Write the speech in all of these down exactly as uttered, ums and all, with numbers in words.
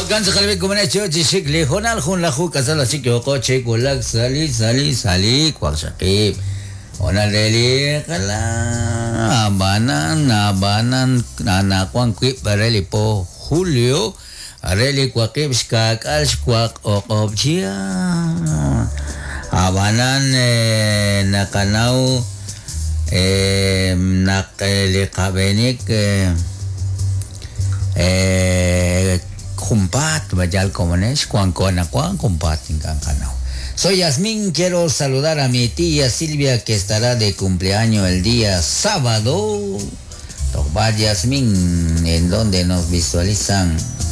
Hokan sakali ko man cho jisik le honal hun la hu kasala sik yo ko che ko lag sali sali sali kwak sakip. Ona deli kala abanan abanan nana kwang kwip bareli po Julio areli kwakip skak al skwak okop chia. Abanan eh, nakanau eh, nakele kabenik eh, eh kumpat bajal comunes cuan con cuan kumpat tingkan canao. Soy Yasmín, quiero saludar a mi tía Silvia que estará de cumpleaños el día sábado. Tokba Yasmín, en donde nos visualizan.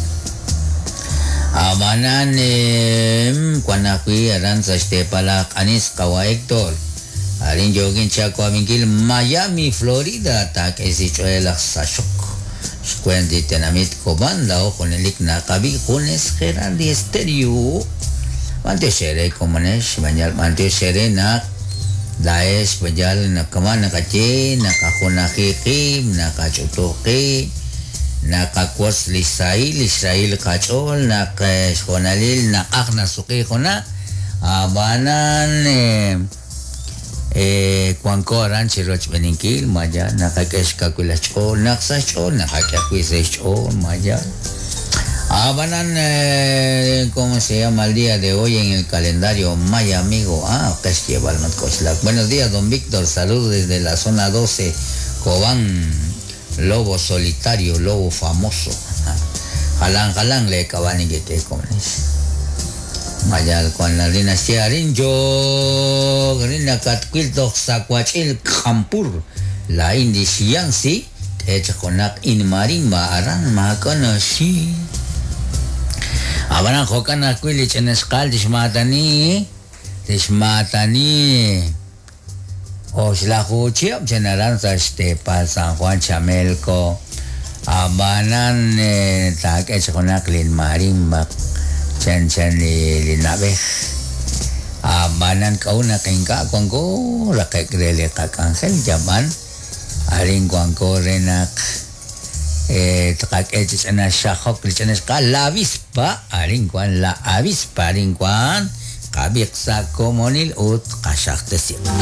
Amanan eh cuanaqui aranza este palak anis kawa Héctor. Arin jogin chaco amingil Miami, Florida, tak esichuela sashok. Cuando tenamit comanda o con el igna cabi con es Gerardi Estéreo mante shere comunes banyak mante shere nak daes bajal nak kamana kace nak akuna kiki nak kacutoki nak akwas lisai lisail kacol nak konalil nak akna suki kona abanan eh eh kuanko aran chiroch beninkil maya nakakesh kakulachol naksachol nakakuisechol maya abanan eh, cómo se llama el día de hoy en el calendario maya amigo ah que es llevar buenos días don Víctor, saludos desde la zona doce Cobán, lobo solitario, lobo famoso jalan jalan le cabani que te comes Mayal con la dinastía Rinjo Grina Katquil Dok Sakwachil Kampur La Indisiansi Echakonak in Marimba Aran Makonoshi Abanan Hokan Aquil Chenescal Dishmatani Dishmatani Oslahuchi General Stepa San Juan Chamelco Abanan Tak Echakonak in Marimba Chen chen li li nabe abanan kau na kaingka kuangko rakai krele kakangkel jaman aring kuangko renak eh takak etis ana shahok lichenes ka la avispa aring kuan la avispa aring kuan kabik sa komonil ut kasak tesip